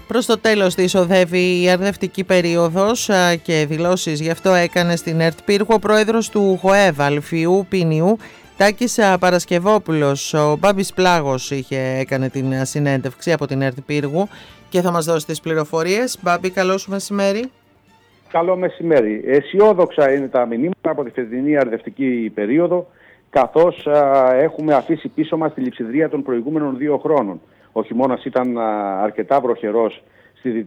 Προς το τέλος της οδεύει η αρδευτική περίοδος και δηλώσεις γι' αυτό έκανε στην ΕΡΤ Πύργου ο πρόεδρος του ΧΟΕΒ Αλφιού Πίνιου, Τάκης Παρασκευόπουλος. Ο Μπάμπης Πλάγος έκανε την συνέντευξη από την ΕΡΤ Πύργου και θα μας δώσει τις πληροφορίες. Μπάμπη, καλό σου μεσημέρι. Καλό μεσημέρι. Αισιόδοξα είναι τα μηνύματα από τη φετινή αρδευτική περίοδο, καθώς έχουμε αφήσει πίσω μας τη λειψιδρία των προηγούμενων 2 χρόνων. Ο χειμώνας ήταν αρκετά βροχερός